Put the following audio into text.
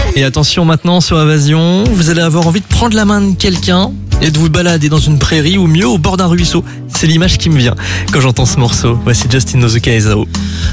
Et attention maintenant sur Évasion, vous allez avoir envie de prendre la main de quelqu'un et de vous balader dans une prairie ou mieux au bord d'un ruisseau. C'est l'image qui me vient quand j'entends ce morceau. Voici Justin Nozuka et Zao.